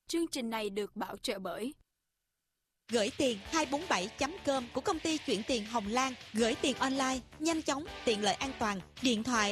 Chương trình này được bảo trợ bởi Gửi tiền 247.com của công ty chuyển tiền Hồng Lan. Gửi tiền online, nhanh chóng, tiện lợi an toàn. Điện thoại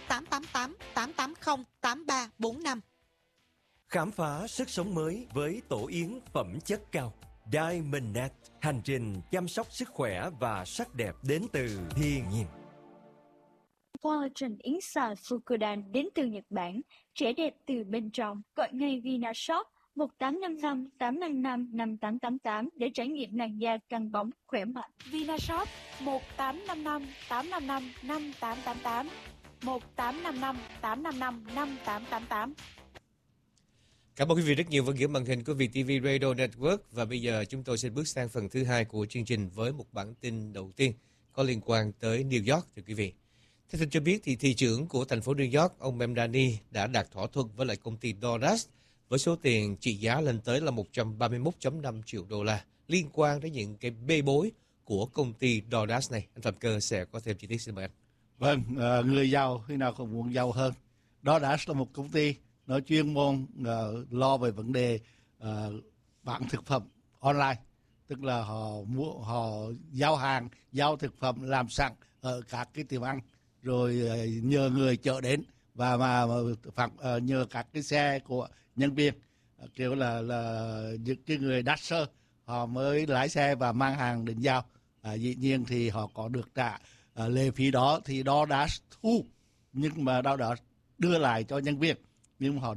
1-888-880-8345. Khám phá sức sống mới với tổ yến phẩm chất cao. Diamondnet, hành trình chăm sóc sức khỏe và sắc đẹp đến từ thiên nhiên. Collagen yến xào Fukudan đến từ Nhật Bản, trẻ đẹp từ bên trong. Gọi ngay Vinashop 1855 855 5888 để trải nghiệm làn da căng bóng khỏe mạnh. Vinashop 1855 855 5888 1855 855 5888. Cảm ơn quý vị rất nhiều với giữ màn hình của VTV Radio Network. Và bây giờ chúng tôi sẽ bước sang phần thứ hai của chương trình với một bản tin đầu tiên có liên quan tới New York, thưa quý vị. Theo tin cho biết thì thị trưởng của thành phố New York, ông Mamdani đã đạt thỏa thuận với lại công ty DoorDash với số tiền trị giá lên tới là 131.5 triệu đô la liên quan đến những cái bê bối của công ty DoorDash này. Anh Phạm Cơ sẽ có thêm chi tiết, xin mời anh. Vâng, người giàu khi nào không muốn giàu hơn. DoorDash là một công ty nó chuyên môn lo về vấn đề bán thực phẩm online, tức là họ giao hàng, giao thực phẩm làm sẵn ở các cái tiệm ăn rồi nhờ người chở đến và nhờ các cái xe của nhân viên kiểu là những cái người dasher họ mới lái xe và mang hàng đến giao. Dĩ nhiên thì họ có được trả lệ phí đó thì DoorDash thu, nhưng mà DoorDash đưa lại cho nhân viên, nhưng mà họ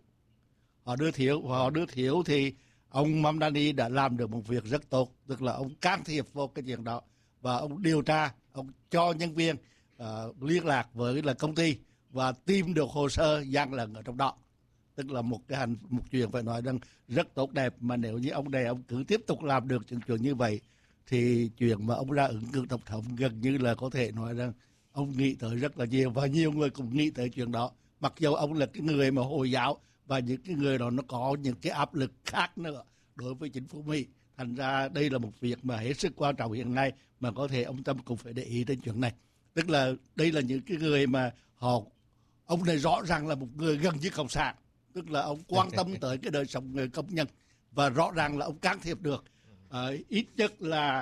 đưa thiếu thì ông Mamdani đã làm được một việc rất tốt, tức là ông can thiệp vào cái chuyện đó và ông điều tra, ông cho nhân viên liên lạc với là công ty và tìm được hồ sơ gian lận ở trong đó, tức là một chuyện phải nói rằng rất tốt đẹp. Mà nếu như ông này ông cứ tiếp tục làm được những chuyện như vậy thì chuyện mà ông ra ứng cử tổng thống gần như là có thể nói rằng ông nghĩ tới rất là nhiều và nhiều người cũng nghĩ tới chuyện đó. Mặc dù ông là cái người mà Hồi giáo và những cái người đó nó có những cái áp lực khác nữa đối với chính phủ Mỹ. Thành ra đây là một việc mà hết sức quan trọng hiện nay mà có thể ông Trump cũng phải để ý đến chuyện này. Tức là đây là những cái người mà ông này rõ ràng là một người gần như cộng sản, tức là ông quan tâm tới cái đời sống người công nhân và rõ ràng là ông can thiệp được. Ít nhất là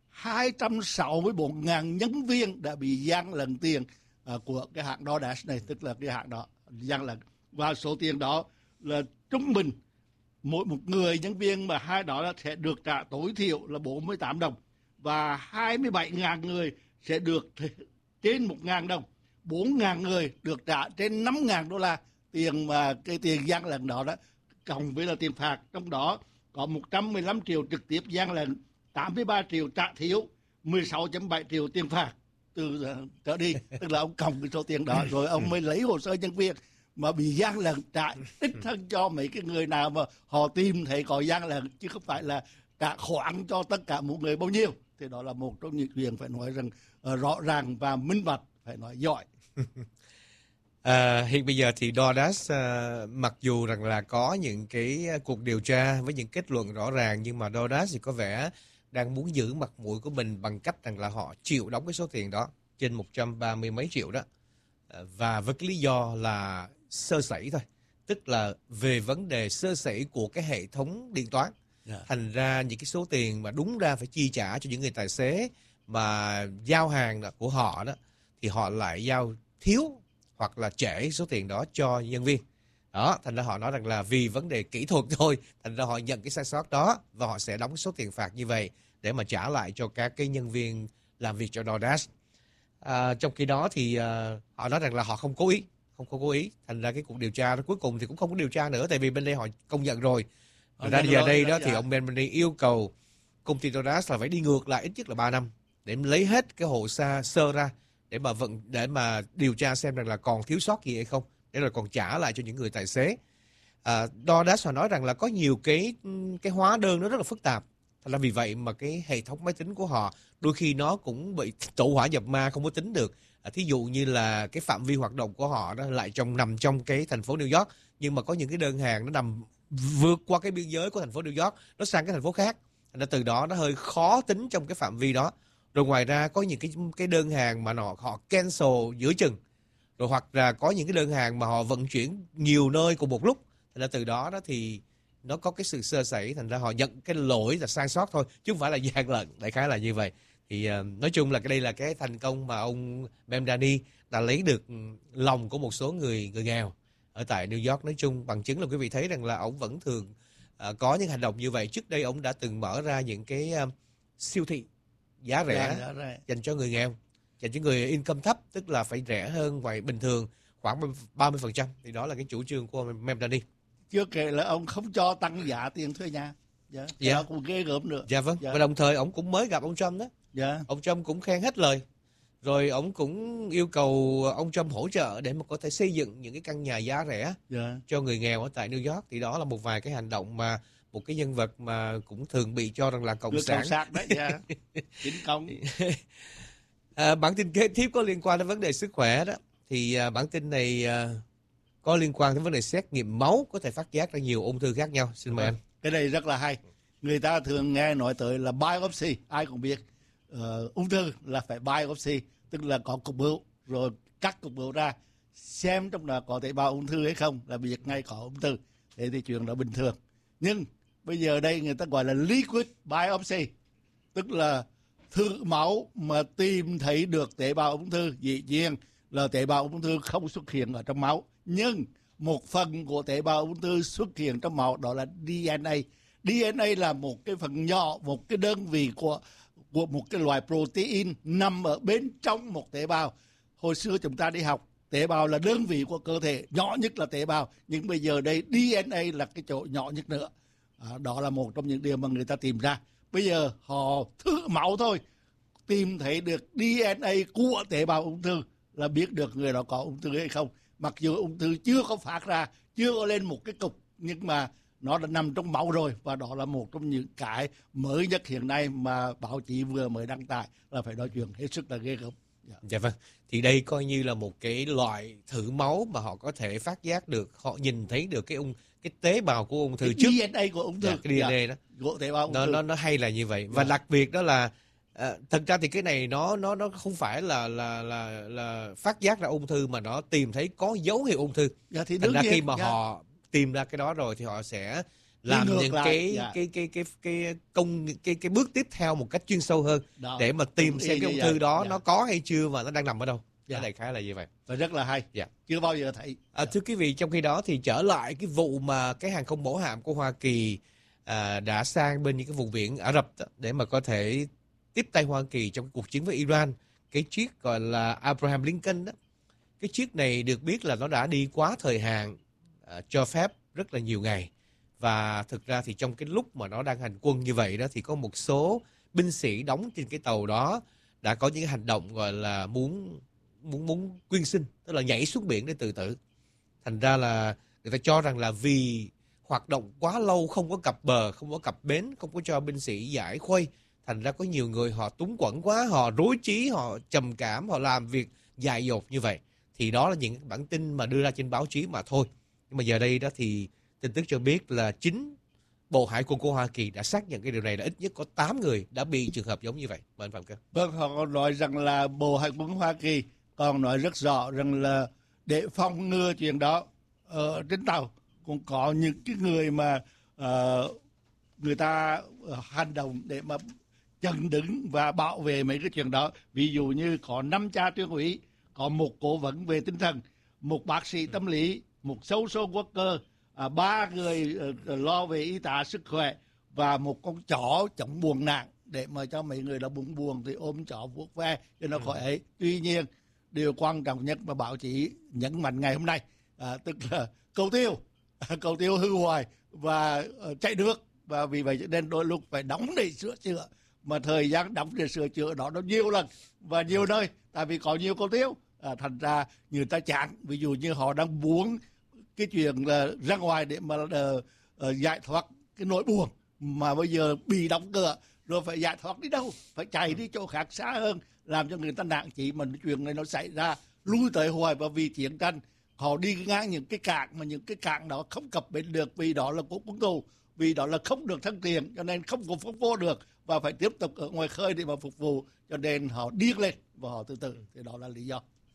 264.000 nhân viên đã bị gian lận tiền của cái hãng DoorDash này, tức là cái hãng đó gian lận, và số tiền đó là trung bình mỗi một người nhân viên mà hai đó là sẽ được trả tối thiểu là 48 đồng và 27.000 người sẽ được trên 1.000 đồng, 4.000 người được trả trên 5.000 đô la tiền mà cái tiền gian lận đó cộng với là tiền phạt. Trong đó có 115 triệu trực tiếp gian lận, 83 triệu trả thiếu, 16.7 triệu tiền phạt từ trở đi, tức là ông cộng cái số tiền đó rồi ông mới lấy hồ sơ nhân viên mà bị gian lận trả đích thân cho mấy cái người nào mà họ tìm thấy có gian lận, chứ không phải là trả khoản cho tất cả mọi người bao nhiêu. Thì đó là một trong những chuyện phải nói rằng rõ ràng và minh bạch, phải nói giỏi. Hiện bây giờ thì DoorDash mặc dù rằng là có những cái cuộc điều tra với những kết luận rõ ràng, nhưng mà DoorDash thì có vẻ đang muốn giữ mặt mũi của mình bằng cách rằng là họ chịu đóng cái số tiền đó trên 130 mấy triệu đó, và với cái lý do là sơ sẩy thôi, tức là về vấn đề sơ sẩy của cái hệ thống điện toán. Thành ra những cái số tiền mà đúng ra phải chi trả cho những người tài xế mà giao hàng của họ đó thì họ lại giao thiếu hoặc là trễ số tiền đó cho nhân viên. Đó, thành ra họ nói rằng là vì vấn đề kỹ thuật thôi, thành ra họ nhận cái sai sót đó và họ sẽ đóng cái số tiền phạt như vậy để mà trả lại cho các cái nhân viên làm việc cho DoorDash. Trong khi đó thì họ nói rằng là họ không cố ý, thành ra cái cuộc điều tra đó cuối cùng thì cũng không có điều tra nữa, tại vì bên đây họ công nhận rồi. Ra giờ đây đó thì ông Mamdani yêu cầu công ty DoorDash là phải đi ngược lại ít nhất là 3 năm để lấy hết cái hồ sơ ra để mà điều tra xem rằng là còn thiếu sót gì hay không, để rồi còn trả lại cho những người tài xế. DoorDash họ nói rằng là có nhiều cái hóa đơn nó rất là phức tạp, thành ra vì vậy mà cái hệ thống máy tính của họ đôi khi nó cũng bị tẩu hỏa nhập ma, không có tính được. Thí dụ như là cái phạm vi hoạt động của họ đó lại nằm trong cái thành phố New York, nhưng mà có những cái đơn hàng nó nằm vượt qua cái biên giới của thành phố New York, nó sang cái thành phố khác, thành ra từ đó nó hơi khó tính trong cái phạm vi đó. Rồi ngoài ra có những cái đơn hàng mà họ cancel giữa chừng, rồi hoặc là có những cái đơn hàng mà họ vận chuyển nhiều nơi cùng một lúc, thành ra từ đó thì nó có cái sự sơ sẩy, thành ra họ nhận cái lỗi là sai sót thôi, chứ không phải là gian lận, đại khái là như vậy. Thì nói chung là đây là cái thành công mà ông Mamdani đã lấy được lòng của một số người nghèo ở tại New York nói chung, bằng chứng là quý vị thấy rằng là ông vẫn thường có những hành động như vậy. Trước đây ông đã từng mở ra những cái siêu thị giá rẻ dành cho người nghèo, dành cho người income thấp, tức là phải rẻ hơn ngoài bình thường khoảng 30%. Thì đó là cái chủ trương của ông Mamdani. Chưa kể là ông không cho tăng giá tiền thuê nhà. Đó cũng ghê gớm nữa. Dạ vâng. Và đồng thời ông cũng mới gặp ông Trump đó. Ông Trump cũng khen hết lời. Rồi ông cũng yêu cầu ông Trump hỗ trợ để mà có thể xây dựng những cái căn nhà giá rẻ cho người nghèo ở tại New York. Thì đó là một vài cái hành động mà một cái nhân vật mà cũng thường bị cho rằng là cộng sản. Cộng sản đấy, chính công. Bản tin kế tiếp có liên quan đến vấn đề sức khỏe đó. Thì bản tin này có liên quan đến vấn đề xét nghiệm máu có thể phát giác ra nhiều ung thư khác nhau. Xin mời anh. Cái này rất là hay. Người ta thường nghe nói tới là biopsy, ai cũng biết. Ung thư là phải biopsy, tức là có cục bướu, rồi cắt cục bướu ra, xem trong đó có tế bào ung thư hay không, là biết ngay có ung thư. Thế thì chuyện đó bình thường. Nhưng bây giờ đây người ta gọi là liquid biopsy, tức là thử máu mà tìm thấy được tế bào ung thư. Dĩ nhiên là tế bào ung thư không xuất hiện ở trong máu, nhưng một phần của tế bào ung thư xuất hiện trong máu, đó là DNA. DNA là một cái phần nhỏ, một cái đơn vị của một cái loại protein nằm ở bên trong một tế bào. Hồi xưa chúng ta đi học, tế bào là đơn vị của cơ thể, nhỏ nhất là tế bào, nhưng bây giờ đây DNA là cái chỗ nhỏ nhất nữa. Đó là một trong những điều mà người ta tìm ra. Bây giờ họ thử máu thôi, tìm thấy được DNA của tế bào ung thư là biết được người đó có ung thư hay không. Mặc dù ung thư chưa có phát ra, chưa có lên một cái cục, nhưng mà nó đã nằm trong máu rồi. Và đó là một trong những cái mới nhất hiện nay mà báo chí vừa mới đăng tải, là phải nói chuyện hết sức là ghê gớm. Dạ vâng. Thì đây coi như là một cái loại thử máu mà họ có thể phát giác được, họ nhìn thấy được cái tế bào của ung thư cái trước. DNA của ung thư. Cái DNA đó. Của tế bào ung thư. Nó hay là như vậy. Và đặc biệt đó là thật ra thì cái này nó không phải là phát giác ra ung thư, mà nó tìm thấy có dấu hiệu ung thư. Thì thành ra khi mà họ tìm ra cái đó rồi thì họ sẽ làm những cái bước tiếp theo một cách chuyên sâu hơn đó, để mà tìm xem cái ung thư đó nó có hay chưa và nó đang nằm ở đâu. Cái này khá là như vậy. Và rất là hay. Chưa bao giờ thấy. Thưa quý vị, trong khi đó thì trở lại cái vụ mà cái hàng không mẫu hạm của Hoa Kỳ đã sang bên những cái vùng biển Ả Rập để mà có thể tiếp tay Hoa Kỳ trong cuộc chiến với Iran. Cái chiếc gọi là Abraham Lincoln đó. Cái chiếc này được biết là nó đã đi quá thời hạn cho phép rất là nhiều ngày. Và thực ra thì trong cái lúc mà nó đang hành quân như vậy đó, thì có một số binh sĩ đóng trên cái tàu đó đã có những hành động gọi là muốn quyên sinh, tức là nhảy xuống biển để tự tử. Thành ra là người ta cho rằng là vì hoạt động quá lâu, không có cập bờ, không có cập bến, không có cho binh sĩ giải khuây, thành ra có nhiều người họ túng quẫn quá, họ rối trí, họ trầm cảm, họ làm việc dại dột như vậy. Thì đó là những bản tin mà đưa ra trên báo chí mà thôi. Nhưng mà giờ đây đó thì tin tức cho biết là chính Bộ Hải quân của Hoa Kỳ đã xác nhận cái điều này, là ít nhất có 8 người đã bị trường hợp giống như vậy. Mời anh Phạm Cơ. Vâng, họ nói rằng là Bộ Hải quân Hoa Kỳ còn nói rất rõ rằng là để phòng ngừa chuyện đó, ở trên tàu cũng có những cái người mà người ta hành động để mà chặn đứng và bảo vệ mấy cái chuyện đó. Ví dụ như có 5 cha tuyên úy, có một cố vấn về tinh thần, một bác sĩ tâm lý, một social worker, 3 người lo về y tá sức khỏe và một con chó chống buồn nặng để mà cho mấy người đó buồn thì ôm chó vuốt ve cho nó khỏi ấy. Tuy nhiên điều quan trọng nhất mà báo chí nhấn mạnh ngày hôm nay tức là cầu tiêu hư hoài và chạy nước, và vì vậy nên đôi lúc phải đóng để sửa chữa, mà thời gian đóng để sửa chữa đó nó nhiều lần và nhiều nơi, tại vì có nhiều cầu tiêu, thành ra người ta chán. Ví dụ như họ đang muốn cái chuyện là ra ngoài để mà giải thoát cái nỗi buồn, mà bây giờ bị đóng cửa rồi phải giải thoát đi đâu, phải chạy đi chỗ khác xa hơn, làm cho người ta nản chí. Mà chuyện này nó xảy ra lui tới hoài, và vì chiến tranh họ đi ngang những cái cảng mà những cái cảng đó không cập bến được, vì đó là của quân tù, vì đó là không được thân tiền, cho nên không có phục vụ được và phải tiếp tục ở ngoài khơi để mà phục vụ, cho nên họ điên lên và họ tự tử. Thì đó là lý do.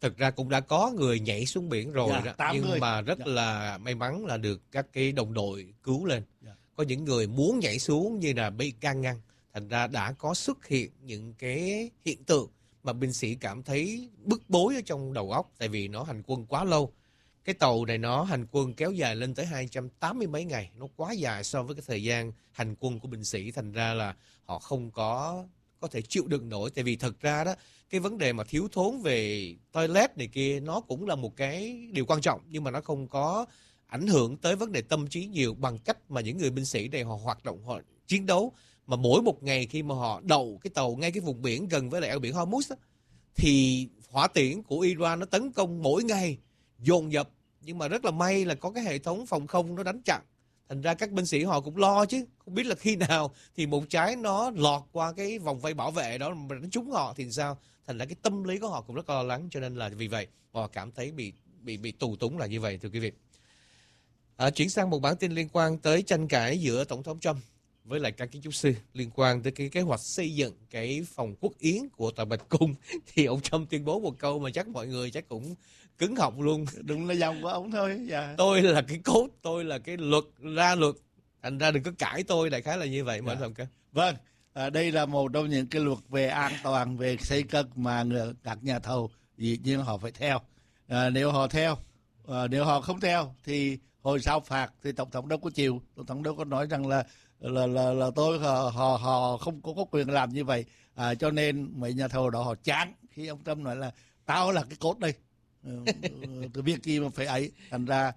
Thực ra cũng đã có người nhảy xuống biển rồi Dạ, đó, 8 nhưng người. mà rất Dạ. là may mắn là được các cái đồng đội cứu lên. Dạ. Có những người muốn nhảy xuống như là bị can ngăn. Thành ra đã có xuất hiện những cái hiện tượng mà binh sĩ cảm thấy bức bối ở trong đầu óc, tại vì nó hành quân quá lâu. Cái tàu này nó hành quân kéo dài lên tới 280 mấy ngày, nó quá dài so với cái thời gian hành quân của binh sĩ, thành ra là họ không có thể chịu đựng nổi. Tại vì thật ra đó, cái vấn đề mà thiếu thốn về toilet này kia nó cũng là một cái điều quan trọng, nhưng mà nó không có ảnh hưởng tới vấn đề tâm trí nhiều bằng cách mà những người binh sĩ này họ hoạt động, họ chiến đấu. Mà mỗi một ngày khi mà họ đậu cái tàu ngay cái vùng biển gần với lại eo biển Hormuz á, thì hỏa tiễn của Iran nó tấn công mỗi ngày dồn dập, nhưng mà rất là may là có cái hệ thống phòng không nó đánh chặn. Thành ra các binh sĩ họ cũng lo chứ, không biết là khi nào thì một trái nó lọt qua cái vòng vây bảo vệ đó mà nó trúng họ thì sao. Thành ra cái tâm lý của họ cũng rất lo lắng, cho nên là vì vậy họ cảm thấy bị tù túng là như vậy, thưa quý vị. Chuyển sang một bản tin liên quan tới tranh cãi giữa Tổng thống Trump với lại các kiến trúc sư liên quan tới cái kế hoạch xây dựng cái phòng quốc yến của Tòa Bạch Cung. Thì ông Trump tuyên bố một câu mà chắc mọi người chắc cũng cứng họng luôn. Đúng là dòng của ông thôi. Dạ. Tôi là cái cốt, tôi là cái luật ra luật, thành ra đừng có cãi tôi, đại khái là như vậy. Mà anh Vâng, đây là một trong những cái luật về an toàn về xây cất mà các nhà thầu dĩ nhiên họ phải theo. Nếu họ theo, nếu họ không theo thì hồi sau phạt thì tổng thống đâu có chịu. Tổng thống đâu có nói rằng là tôi họ không có quyền làm như vậy. Cho nên mấy nhà thầu đó họ chán khi ông Trump nói là tao là cái cốt đây. Từ việc gì mà phải ấy. Thành ra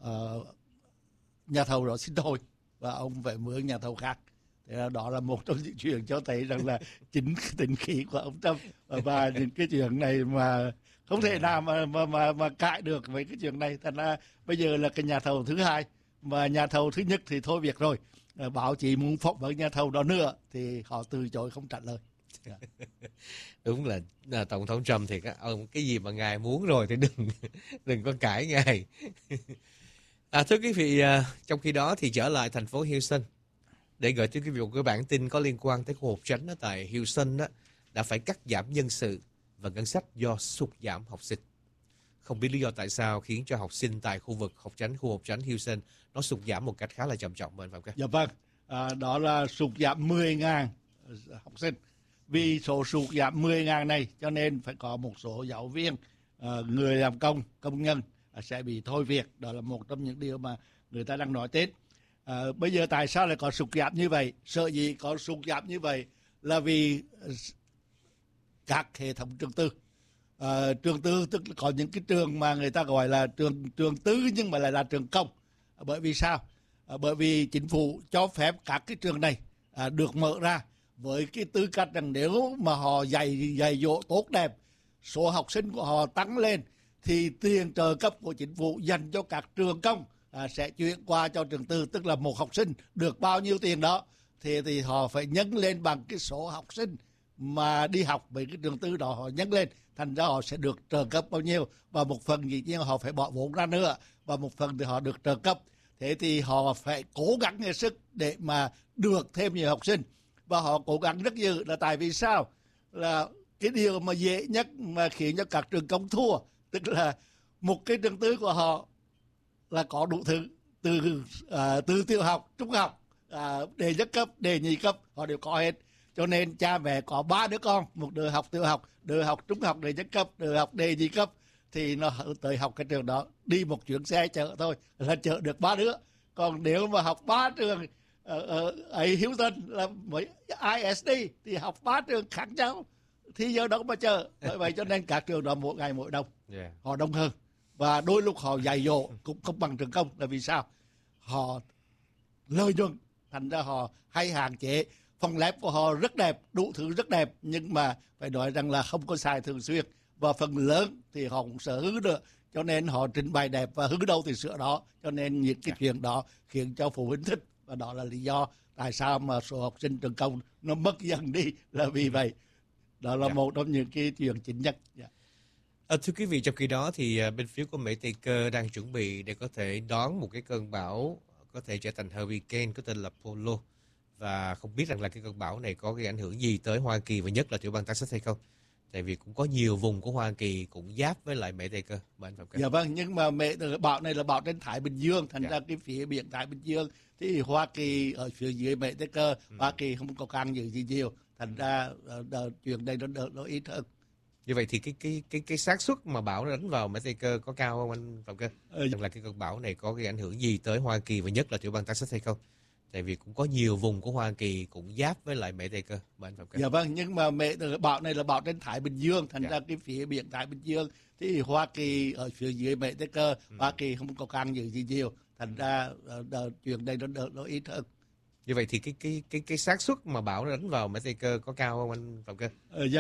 nhà thầu đó xin thôi và ông phải mướn nhà thầu khác. Thế đó là một trong những chuyện cho thấy rằng là chính cái tính khí của ông Trump, và những cái chuyện này mà không thể nào mà cãi được với cái chuyện này. Thành ra bây giờ là cái nhà thầu thứ hai, mà nhà thầu thứ nhất thì thôi việc rồi. Báo chí muốn phỏng vấn nhà thầu đó nữa thì họ từ chối không trả lời. Đúng là Tổng thống Trump thì cái gì mà ngài muốn rồi thì đừng có cãi ngài. Thưa quý vị, trong khi đó thì trở lại thành phố Houston để gửi tới quý vị một cái bản tin có liên quan tới cuộc họp chánh ở tại Houston đó, đã phải cắt giảm nhân sự và ngân sách do sụt giảm học sinh. Không biết lý do tại sao khiến cho học sinh tại khu họp chánh Houston nó sụt giảm một cách khá là trầm trọng. Dạ vâng, đó là sụt giảm 10.000 học sinh. Vì số sụt giảm 10.000 này cho nên phải có một số giáo viên, người làm công nhân sẽ bị thôi việc. Đó là một trong những điều mà người ta đang nói đến. Bây giờ tại sao lại có sụt giảm như vậy? Sợ gì có sụt giảm như vậy là vì các hệ thống trường tư. Trường tư tức là có những cái trường mà người ta gọi là trường tư nhưng mà lại là trường công. Bởi vì sao? Bởi vì chính phủ cho phép các cái trường này được mở ra với cái tư cách rằng nếu mà họ dạy dỗ tốt đẹp, số học sinh của họ tăng lên thì tiền trợ cấp của chính phủ dành cho các trường công sẽ chuyển qua cho trường tư, tức là một học sinh được bao nhiêu tiền đó thì họ phải nhân lên bằng cái số học sinh mà đi học với cái trường tư đó, họ nhân lên, thành ra họ sẽ được trợ cấp bao nhiêu, và một phần dĩ nhiên họ phải bỏ vốn ra nữa, và một phần thì họ được trợ cấp. Thế thì họ phải cố gắng hết sức để mà được thêm nhiều học sinh, và họ cố gắng rất dữ là tại vì sao? Là cái điều mà dễ nhất mà khiến cho các trường công thua, tức là một cái trường tư của họ là có đủ thứ, từ tiểu học, trung học, đề nhất cấp, đề nhị cấp họ đều có hết. Cho nên cha mẹ có 3 đứa con, một đứa học tiểu học, đứa học trung học đề nhất cấp, đứa học đề nhị cấp, thì nó tới học cái trường đó đi một chuyến xe chở thôi là chở được 3 đứa. Còn nếu mà học 3 trường ấy Houston là với ISD thì học 3 trường khác nhau thì giờ đâu mà chờ. Bởi vậy cho nên các trường đó mỗi ngày mỗi đông, họ đông hơn, và đôi lúc họ dạy dỗ cũng không bằng trường công. Là vì sao? Họ lợi nhuận, thành ra họ hay hạn chế. Phòng lab của họ rất đẹp, đủ thứ rất đẹp, nhưng mà phải nói rằng là không có xài thường xuyên, và phần lớn thì họ cũng sợ hư được, cho nên họ trình bày đẹp và hư đâu thì sửa đó. Cho nên những cái chuyện đó khiến cho phụ huynh thích, và đó là lý do tại sao mà số học sinh trường công nó mất dần đi là vì vậy. Đó là một trong những cái chuyện chính nhất. Thưa quý vị, trong khi đó thì bên phía của Mỹ Tây Cơ đang chuẩn bị để có thể đón một cái cơn bão có thể trở thành hurricane có tên là Polo, và không biết rằng là cái cơn bão này có cái ảnh hưởng gì tới Hoa Kỳ và nhất là tiểu bang Texas hay không. Tại vì cũng có nhiều vùng của Hoa Kỳ cũng giáp với lại Mỹ Tây Cơ. Anh Phạm Cơ. Dạ vâng, nhưng mà bão này là bão trên Thái Bình Dương, thành Dạ. ra cái phía biển Thái Bình Dương thì Hoa Kỳ ở phía dưới Mỹ Tây Cơ, Hoa Kỳ không có can dự gì nhiều, thành ra chuyện đây nó ít hơn. Như vậy thì cái xác suất mà bão nó đánh vào Mỹ Tây Cơ có cao không anh Phạm Cơ? Rằng là cái cơn bão này có cái ảnh hưởng gì tới Hoa Kỳ và nhất là tiểu bang Texas hay không? Tại vì cũng có nhiều vùng của Hoa Kỳ cũng giáp với lại Mỹ Tây Cơ. Anh Phạm Cơ. Dạ vâng, nhưng mà bão này là bão trên Thái Bình Dương, thành Dạ. ra cái phía biển Thái Bình Dương thì Hoa Kỳ ở phía dưới Mỹ Tây Cơ, Hoa Kỳ không có can dự gì nhiều, thành ra chuyện đây nó ít hơn. Như vậy thì cái xác suất mà bão nó đánh vào Mỹ Tây Cơ có cao không anh Phạm Cơ? Dạ